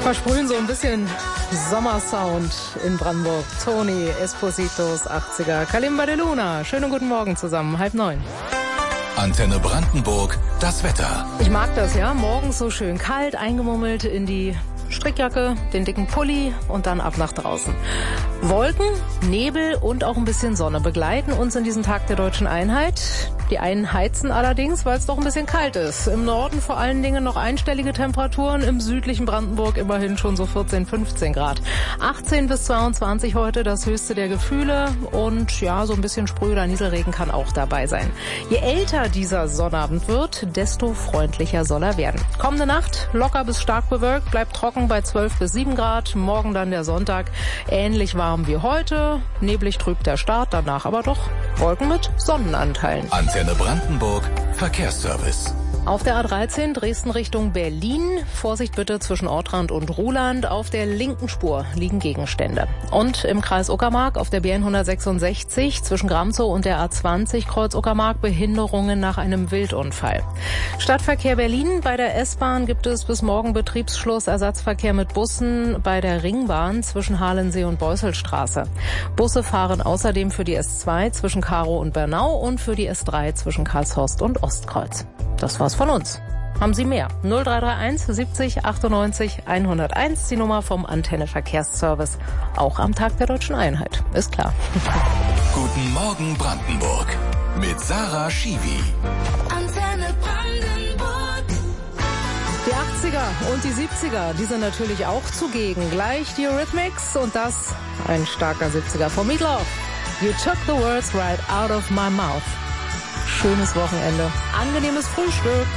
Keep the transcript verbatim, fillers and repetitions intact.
Versprühen so ein bisschen Sommersound in Brandenburg. Tony Espositos achtziger, Kalimba de Luna. Schönen guten Morgen zusammen, halb neun. Antenne Brandenburg, das Wetter. Ich mag das, ja. Morgens so schön kalt, eingemummelt in die Strickjacke, den dicken Pulli und dann ab nach draußen. Wolken, Nebel und auch ein bisschen Sonne begleiten uns in diesen Tag der Deutschen Einheit. Die einen heizen allerdings, weil es doch ein bisschen kalt ist. Im Norden vor allen Dingen noch einstellige Temperaturen, im südlichen Brandenburg immerhin schon so vierzehn, fünfzehn Grad. achtzehn bis zweiundzwanzig heute das höchste der Gefühle und ja, so ein bisschen Sprüh- oder Nieselregen kann auch dabei sein. Je älter dieser Sonnabend wird, desto freundlicher soll er werden. Kommende Nacht locker bis stark bewölkt, bleibt trocken bei zwölf bis sieben Grad. Morgen dann der Sonntag ähnlich warm wie heute. Neblig trübt der Start, danach aber doch Wolken mit Sonnenanteilen. Antenne Brandenburg, Verkehrsservice. Auf der A dreizehn Dresden Richtung Berlin. Vorsicht bitte zwischen Ortrand und Ruhland. Auf der linken Spur liegen Gegenstände. Und im Kreis Uckermark auf der B N hundertsechsundsechzig zwischen Gramzow und der A zwanzig Kreuz Uckermark Behinderungen nach einem Wildunfall. Stadtverkehr Berlin. Bei der S-Bahn gibt es bis morgen Betriebsschluss. Ersatzverkehr mit Bussen bei der Ringbahn zwischen Halensee und Beusselstraße. Busse fahren außerdem für die S zwei zwischen Karow und Bernau und für die S drei zwischen Karlshorst und Ostkreuz. Das war's von uns. Haben Sie mehr? null drei drei eins siebzig achtundneunzig hunderteins, die Nummer vom Antenne Verkehrsservice. Auch am Tag der Deutschen Einheit. Ist klar. Guten Morgen Brandenburg mit Sarah Schiwi. Antenne Brandenburg. Die achtziger und die siebziger, die sind natürlich auch zugegen. Gleich die Eurythmics und das ein starker siebziger von Meatloaf. You took the words right out of my mouth. Schönes Wochenende, angenehmes Frühstück.